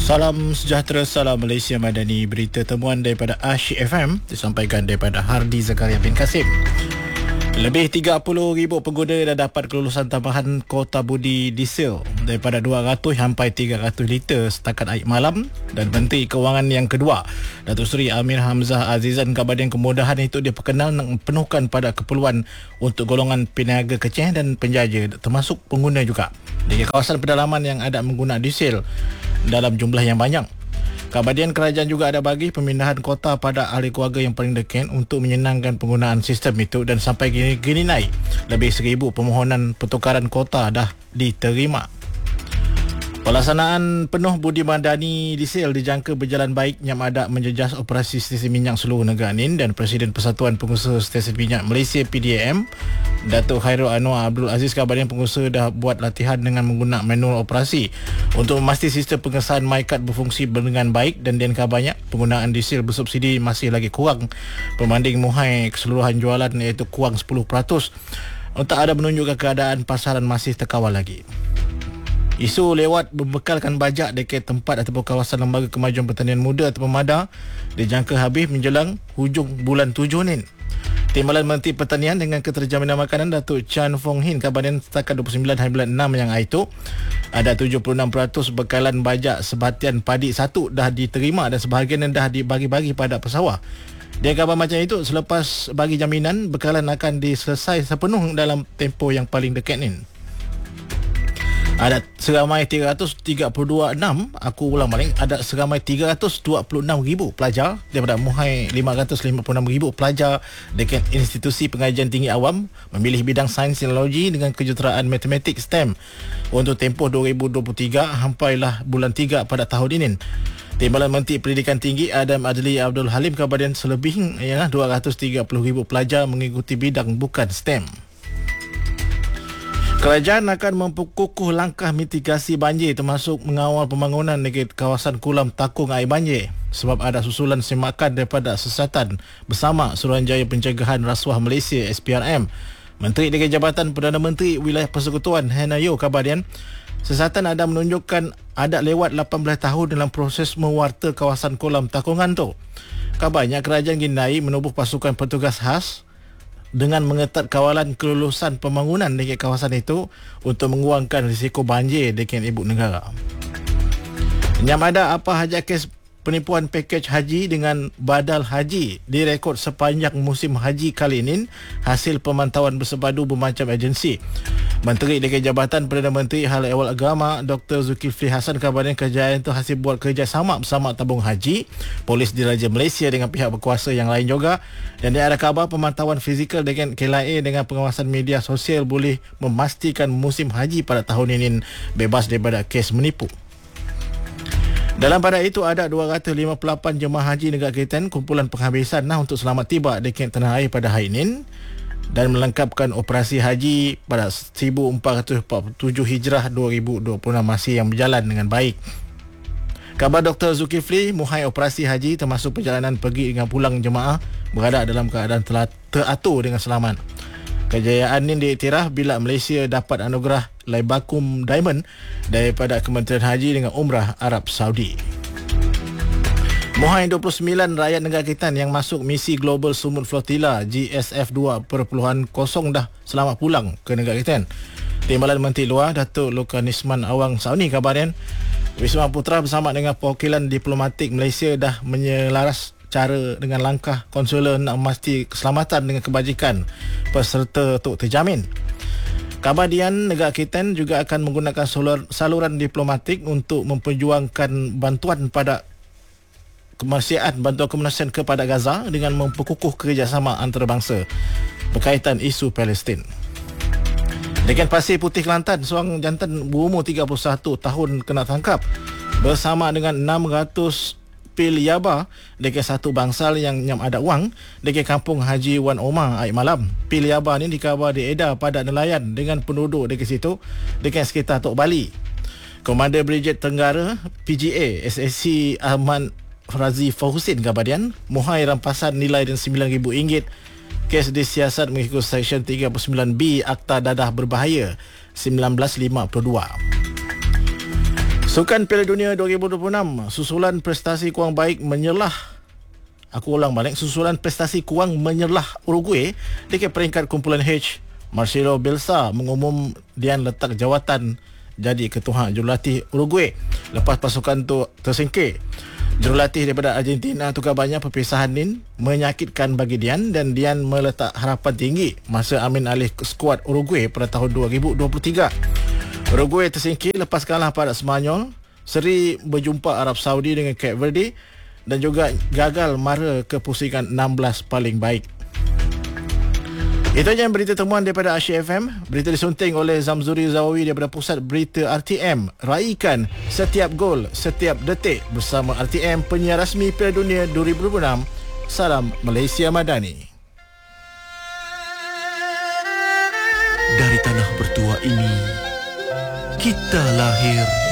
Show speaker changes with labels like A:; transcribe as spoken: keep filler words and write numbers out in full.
A: Salam sejahtera, salam Malaysia Madani. Berita temuan daripada Asyik F M disampaikan daripada Hardi Zakaria bin Kasim. Lebih tiga puluh ribu pengguna dah dapat kelulusan tambahan kota budi diesel daripada dua ratus sampai tiga ratus liter setakat akhir malam. Dan Menteri Kewangan yang kedua, Datuk Seri Amir Hamzah Azizan, kabarnya kemudahan itu diperkenal nak penuhkan pada keperluan untuk golongan peniaga kecil dan penjaja, termasuk pengguna juga di kawasan pedalaman yang ada menggunakan diesel dalam jumlah yang banyak. Kabarnya kerajaan juga ada bagi pemindahan kota pada ahli keluarga yang paling dekat untuk menyenangkan penggunaan sistem itu, dan sampai kini, kini naik lebih seribu permohonan pertukaran kota dah diterima. Pelaksanaan penuh budi madani diesel dijangka berjalan baik yang ada menjejas operasi stesen minyak seluruh negara ini, dan Presiden Persatuan Pengusaha Stesen Minyak Malaysia P D A M Datuk Khairul Anwar Abdul Aziz, kabarnya pengusaha dah buat latihan dengan menggunakan manual operasi untuk memastikan sistem pengesahan MyCard berfungsi dengan baik, dan dan kabarnya penggunaan diesel bersubsidi masih lagi kurang berbanding muhai keseluruhan jualan, iaitu kurang sepuluh peratus. Untuk ada menunjukkan keadaan pasaran masih terkawal lagi. Isu lewat membekalkan bajak dekat tempat ataupun kawasan Lembaga Kemajuan Pertanian Muda atau MADA dijangka habis menjelang hujung bulan tujuh ni. Timbalan Menteri Pertanian dengan Keterjaminan Makanan Datuk Chan Fong Hin, kabarnya setakat dua puluh sembilan hari bulan enam yang itu ada tujuh puluh enam peratus bekalan bajak sebatian padi satu dah diterima dan sebahagian dah dibagi-bagi pada pesawah. Dia khabar macam itu selepas bagi jaminan bekalan akan diselesai sepenuh dalam tempoh yang paling dekat ni. Ada seramai tiga ratus tiga puluh dua enam, aku ulang balik, ada seramai tiga ratus dua puluh enam ribu pelajar daripada muhai lima ratus lima puluh enam ribu pelajar dekat institusi pengajian tinggi awam memilih bidang sains teknologi dengan kejuruteraan matematik STEM untuk tempoh dua ribu dua puluh tiga sampailah bulan tiga pada tahun ini. Timbalan Menteri Pendidikan Tinggi Adam Adli Abdul Halim, kabarnya selebih ialah dua ratus tiga puluh ribu pelajar mengikuti bidang bukan STEM. Kerajaan akan memperkukuh langkah mitigasi banjir termasuk mengawal pembangunan di kawasan Kulam Takung air banjir sebab ada susulan semakan daripada Sesatan bersama Suruhanjaya Pencegahan Rasuah Malaysia S P R M. Menteri di Jabatan Perdana Menteri Wilayah Persekutuan Hannah Yeoh, kabarnya Sesatan ada menunjukkan ada lewat lapan belas tahun dalam proses mewarta kawasan Kulam Takungan tu. Kabarnya kerajaan Gindai menubuh pasukan petugas khas dengan mengetat kawalan kelulusan pembangunan di kawasan itu untuk mengurangkan risiko banjir di ibu negara. Yang ada apa sahaja kes penipuan pakej haji dengan badal haji direkod sepanjang musim haji kali ini hasil pemantauan bersepadu bermacam agensi. Menteri di Jabatan Perdana Menteri Hal Ehwal Agama Doktor Zulkifli Hasan, kabarnya kejayaan itu hasil buat kerjasama bersama tabung haji, Polis Diraja Malaysia dengan pihak berkuasa yang lain juga, dan dia ada khabar pemantauan fizikal dengan K L I A dengan pengawasan media sosial boleh memastikan musim haji pada tahun ini bebas daripada kes menipu. Dalam pada itu ada dua ratus lima puluh lapan jemaah haji negara Kelantan kumpulan penghabisan nah untuk selamat tiba di tanah air pada hari ini dan melengkapkan operasi haji pada seribu empat ratus empat puluh tujuh Hijrah dua ribu dua puluh enam masih yang berjalan dengan baik. Kabar Doktor Zulkifli, muhai operasi haji termasuk perjalanan pergi dengan pulang jemaah berada dalam keadaan telah teratur dengan selamat. Kejayaan ini diiktiraf bila Malaysia dapat anugerah Laibakum Diamond daripada Kementerian Haji dengan Umrah Arab Saudi. Muhai dua puluh sembilan rakyat negara Kelantan yang masuk misi Global Sumut Flotilla G S F dua titik kosong dah selamat pulang ke negara Kelantan. Timbalan Menteri Luar Datuk Lokanisman Awang Sauni, kabarnya Wisma Putra bersama dengan perwakilan diplomatik Malaysia dah menyelaras cara dengan langkah konsular nak memastikan keselamatan dengan kebajikan peserta untuk terjamin. Kabardian negara Kelantan juga akan menggunakan saluran diplomatik untuk memperjuangkan bantuan pada kemanusiaan, bantuan kemanusiaan kepada Gaza dengan memperkukuh kerjasama antarabangsa berkaitan isu Palestin. Dengan Pasir Putih Kelantan, seorang jantan berumur tiga puluh satu tahun kena tangkap bersama dengan enam ratus pil yaba dekat satu bangsal yang nyam ada wang dekat kampung Haji Wan Omar air malam. Pil yaba ni dikhabar diedar pada nelayan dengan penduduk dekat situ dekat sekitar Tok Bali. Komander Brigade Tenggara P G A S S C Ahmad Razi Fahusin, kabarnya muhai rampasan nilai dan sembilan ribu ringgit. Kes disiasat mengikut Seksyen tiga puluh sembilan B Akta Dadah Berbahaya seribu sembilan ratus lima puluh dua. Sukan Piala Dunia dua ribu dua puluh enam, susulan prestasi kurang baik menyelah Aku ulang balik, susulan prestasi kurang menyelah Uruguay di peringkat kumpulan H. Marcelo Bielsa mengumum dia letak jawatan jadi ketua jurulatih Uruguay lepas pasukan tu tersingkir. Jurulatih daripada Argentina tukar banyak perpisahan ni menyakitkan bagi Dian, dan Dian meletak harapan tinggi masa Amin alih skuad Uruguay pada tahun dua ribu dua puluh tiga. Uruguay tersingkir lepas kalah pada Semanyol, seri berjumpa Arab Saudi dengan Cape Verde, dan juga gagal mara ke pusingan enam belas paling baik. Itu saja berita temuan daripada Asyik F M. Berita disunting oleh Zamzuri Zawawi daripada Pusat Berita R T M. Raikan setiap gol, setiap detik bersama R T M, penyiar rasmi Piala Dunia dua ribu dua puluh enam. Salam Malaysia Madani.
B: Dari tanah bertua ini, kita lahir